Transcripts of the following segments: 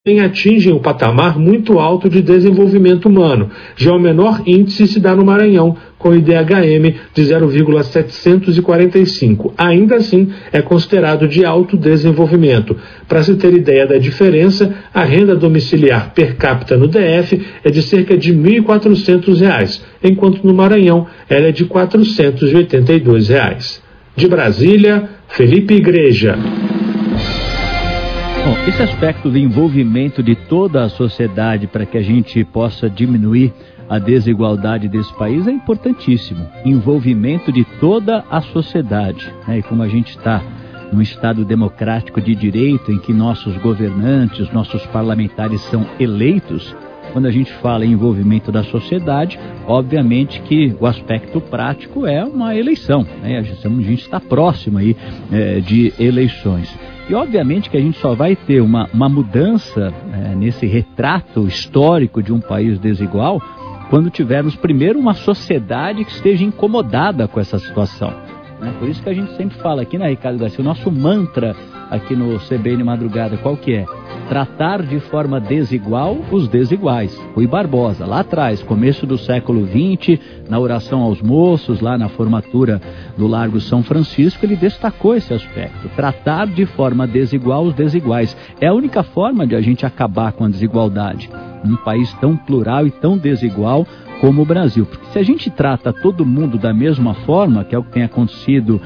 atingem o patamar muito alto de desenvolvimento humano. Já o menor índice se dá no Maranhão, com IDHM de 0,745. Ainda assim, é considerado de alto desenvolvimento. Para se ter ideia da diferença, a renda domiciliar per capita no DF é de cerca de R$ 1.400, enquanto no Maranhão ela é de R$ 482. De Brasília, Felipe Igreja. Bom, esse aspecto do envolvimento de toda a sociedade para que a gente possa diminuir a desigualdade desse país é importantíssimo. Envolvimento de toda a sociedade, né? E como a gente está num Estado democrático de direito, em que nossos governantes, nossos parlamentares são eleitos, quando a gente fala em envolvimento da sociedade, obviamente que o aspecto prático é uma eleição, né? A gente está próximo aí de eleições. E obviamente que a gente só vai ter uma mudança nesse retrato histórico de um país desigual quando tivermos primeiro uma sociedade que esteja incomodada com essa situação. Por isso que a gente sempre fala aqui, né, Ricardo Garcia, o nosso mantra aqui no CBN Madrugada, qual que é? Tratar de forma desigual os desiguais. Rui Barbosa, lá atrás, começo do século XX, na oração aos moços, lá na formatura do Largo São Francisco, ele destacou esse aspecto. Tratar de forma desigual os desiguais. É a única forma de a gente acabar com a desigualdade. Num país tão plural e tão desigual como o Brasil. Porque se a gente trata todo mundo da mesma forma, que é o que tem acontecido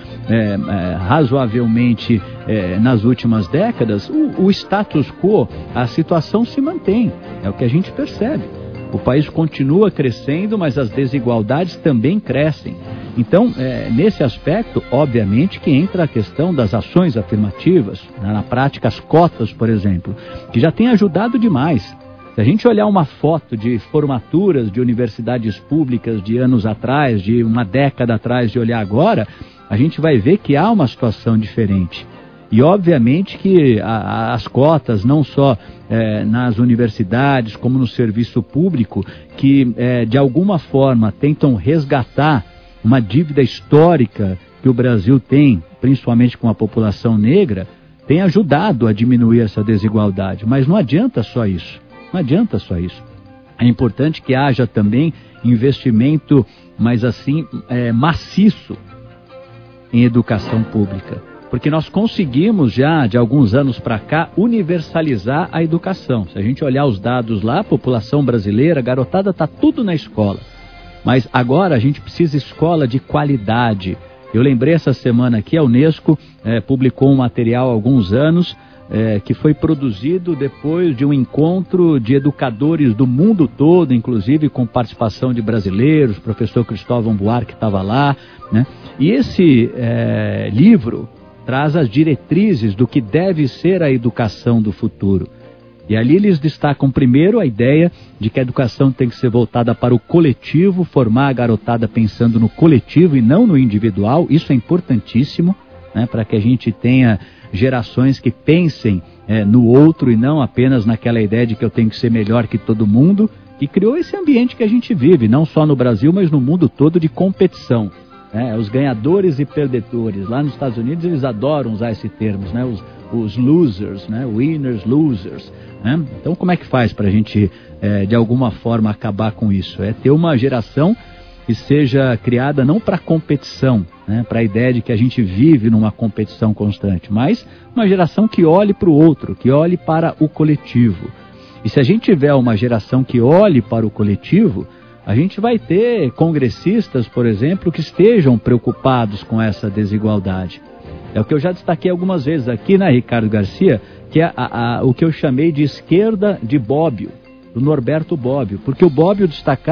razoavelmente nas últimas décadas, o status quo, a situação se mantém. É o que a gente percebe. O país continua crescendo, mas as desigualdades também crescem. Então, nesse aspecto, obviamente que entra a questão das ações afirmativas, na prática as cotas, por exemplo, que já tem ajudado demais. Se a gente olhar uma foto de formaturas de universidades públicas de anos atrás, de uma década atrás, de olhar agora, a gente vai ver que há uma situação diferente. E obviamente que as cotas, não só nas universidades, como no serviço público, que de alguma forma tentam resgatar uma dívida histórica que o Brasil tem, principalmente com a população negra, tem ajudado a diminuir essa desigualdade. Mas não adianta só isso. Não adianta só isso. É importante que haja também investimento, mas assim, maciço em educação pública. Porque nós conseguimos já, de alguns anos para cá, universalizar a educação. Se a gente olhar os dados lá, a população brasileira, a garotada está tudo na escola. Mas agora a gente precisa de escola de qualidade. Eu lembrei essa semana aqui, a Unesco publicou um material há alguns anos, que foi produzido depois de um encontro de educadores do mundo todo, inclusive com participação de brasileiros, o professor Cristóvão Buarque estava lá, né? E esse livro traz as diretrizes do que deve ser a educação do futuro. E ali eles destacam primeiro a ideia de que a educação tem que ser voltada para o coletivo, formar a garotada pensando no coletivo e não no individual. Isso é importantíssimo, né, para que a gente tenha gerações que pensem no outro e não apenas naquela ideia de que eu tenho que ser melhor que todo mundo, e criou esse ambiente que a gente vive, não só no Brasil, mas no mundo todo, de competição. Os ganhadores e perdedores. Lá nos Estados Unidos eles adoram usar esse termo, né? Os losers, né? Winners, losers. Né? Então como é que faz para a gente, de alguma forma, acabar com isso? É ter uma geração que seja criada não para competição, né? Para a ideia de que a gente vive numa competição constante, mas uma geração que olhe para o outro, que olhe para o coletivo. E se a gente tiver uma geração que olhe para o coletivo, a gente vai ter congressistas, por exemplo, que estejam preocupados com essa desigualdade. É o que eu já destaquei algumas vezes aqui, né, Ricardo Garcia, que é o que eu chamei de esquerda de Bobbio, do Norberto Bobbio, porque o Bobbio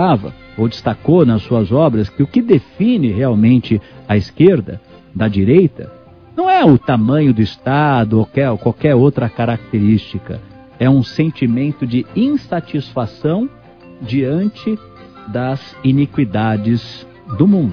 destacou nas suas obras que o que define realmente a esquerda da direita não é o tamanho do Estado ou qualquer outra característica, é um sentimento de insatisfação diante das iniquidades do mundo.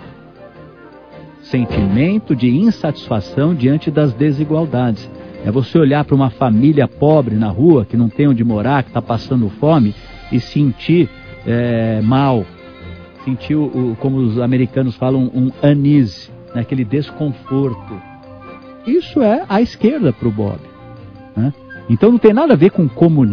Sentimento de insatisfação diante das desigualdades. É você olhar para uma família pobre na rua, que não tem onde morar, que está passando fome, e sentir mal. Sentir, como os americanos falam, um unease, né? Aquele desconforto. Isso é a esquerda para o Bob, né? Então não tem nada a ver com comunismo.